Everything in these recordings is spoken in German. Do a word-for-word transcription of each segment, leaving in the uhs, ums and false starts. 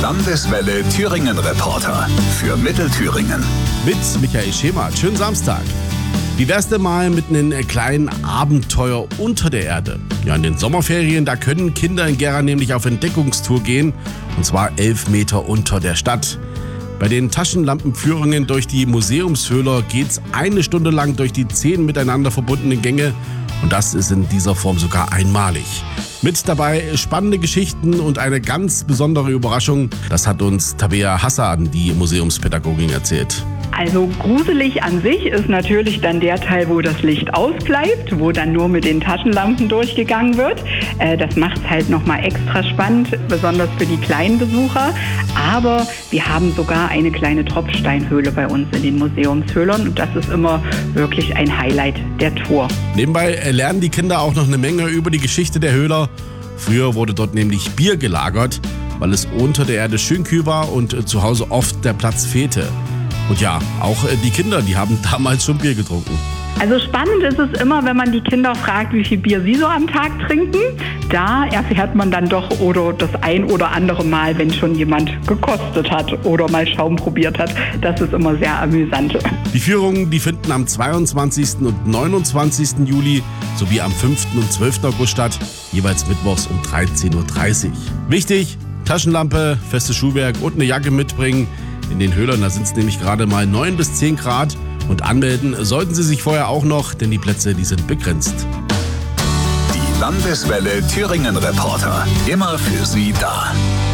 Landeswelle Thüringen-Reporter für Mittelthüringen. Mit Michael Schemert. Schönen Samstag. Wie wär's denn mal mit einem kleinen Abenteuer unter der Erde? Ja, in den Sommerferien, da können Kinder in Gera nämlich auf Entdeckungstour gehen. Und zwar elf Meter unter der Stadt. Bei den Taschenlampenführungen durch die Museumshöhler geht's eine Stunde lang durch die zehn miteinander verbundenen Gänge. Und das ist in dieser Form sogar einmalig. Mit dabei spannende Geschichten und eine ganz besondere Überraschung. Das hat uns Tabea Hassan, die Museumspädagogin, erzählt. Also gruselig an sich ist natürlich dann der Teil, wo das Licht ausbleibt, wo dann nur mit den Taschenlampen durchgegangen wird. Äh, das macht es halt nochmal extra spannend, besonders für die kleinen Besucher. Aber wir haben sogar eine kleine Tropfsteinhöhle bei uns in den Museumshöhlern und das ist immer wirklich ein Highlight der Tour. Nebenbei lernen die Kinder auch noch eine Menge über die Geschichte der Höhler. Früher wurde dort nämlich Bier gelagert, weil es unter der Erde schön kühl war und zu Hause oft der Platz fehlte. Und ja, auch die Kinder, die haben damals schon Bier getrunken. Also spannend ist es immer, wenn man die Kinder fragt, wie viel Bier sie so am Tag trinken. Da erfährt man dann doch oder das ein oder andere Mal, wenn schon jemand gekostet hat oder mal Schaum probiert hat. Das ist immer sehr amüsant. Die Führungen, die finden am zweiundzwanzigsten und neunundzwanzigsten Juli sowie am fünften und zwölften August statt, jeweils mittwochs um dreizehn Uhr dreißig. Wichtig, Taschenlampe, festes Schuhwerk und eine Jacke mitbringen. In den Höhlern, da sind es nämlich gerade mal neun bis zehn Grad. Und anmelden sollten Sie sich vorher auch noch, denn die Plätze, die sind begrenzt. Die Landeswelle Thüringen-Reporter, immer für Sie da.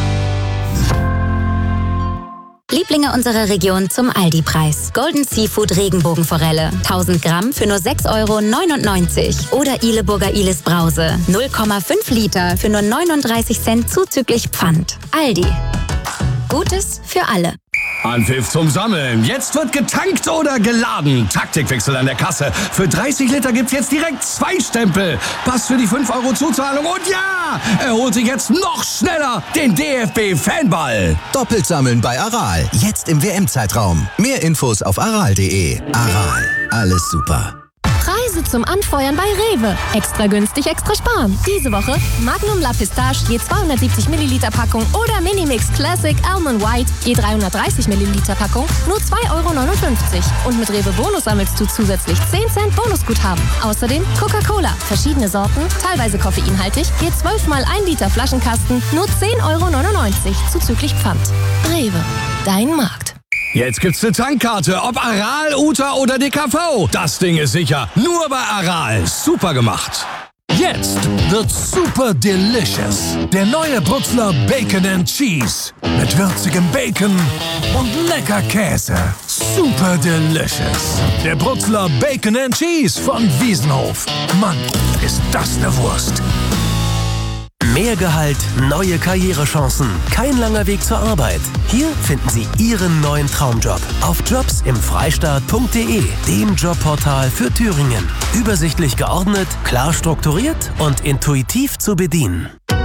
Lieblinge unserer Region zum Aldi-Preis. Golden Seafood Regenbogenforelle. tausend Gramm für nur sechs Euro neunundneunzig. Oder Ileburger Ilis Brause. null Komma fünf Liter für nur neununddreißig Cent zuzüglich Pfand. Aldi. Gutes für alle. Anpfiff zum Sammeln. Jetzt wird getankt oder geladen. Taktikwechsel an der Kasse. Für dreißig Liter gibt's jetzt direkt zwei Stempel. Pass für die fünf Euro Zuzahlung. Und ja, er holt sich jetzt noch schneller den D F B-Fanball. Doppelt sammeln bei Aral. Jetzt im W M-Zeitraum. Mehr Infos auf aral punkt de. Aral. Alles super. Preise zum Anfeuern bei Rewe. Extra günstig, extra sparen. Diese Woche Magnum La Pistache je zweihundertsiebzig Milliliter Packung oder Minimix Classic Almond White je dreihundertdreißig Milliliter Packung nur zwei Euro neunundfünfzig. Und mit Rewe Bonus sammelst du zusätzlich zehn Cent Bonusguthaben. Außerdem Coca-Cola, verschiedene Sorten, teilweise koffeinhaltig, je zwölf mal ein Liter Flaschenkasten, nur zehn Euro neunundneunzig zuzüglich Pfand. Rewe, dein Markt. Jetzt gibt's eine Tankkarte, ob Aral, Uta oder D K V. Das Ding ist sicher, nur bei Aral. Super gemacht. Jetzt wird's super delicious. Der neue Brutzler Bacon and Cheese. Mit würzigem Bacon und lecker Käse. Super delicious. Der Brutzler Bacon and Cheese von Wiesenhof. Mann, ist das eine Wurst. Mehr Gehalt, neue Karrierechancen, kein langer Weg zur Arbeit. Hier finden Sie Ihren neuen Traumjob auf jobs im freistaat punkt de, dem Jobportal für Thüringen. Übersichtlich geordnet, klar strukturiert und intuitiv zu bedienen.